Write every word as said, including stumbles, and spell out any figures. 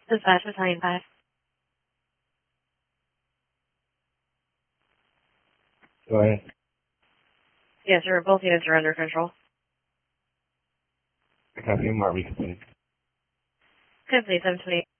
Dispatch Battalion five. Go ahead. Yes, sir. Both units are under control. Copy, Mark, we can. Company seven twenty-eight.